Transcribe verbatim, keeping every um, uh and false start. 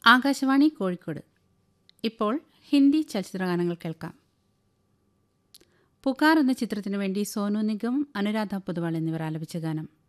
ആകാശവാണി കോഴിക്കോട്. ഇപ്പോൾ ഹിന്ദി ചലച്ചിത്രഗാനങ്ങൾ കേൾക്കാം. പുകാർ എന്ന ചിത്രത്തിനു വേണ്ടി സോനു നിഗം, അനുരാധ പൊതുവാൾ എന്നിവർ ആലപിച്ച ഗാനം.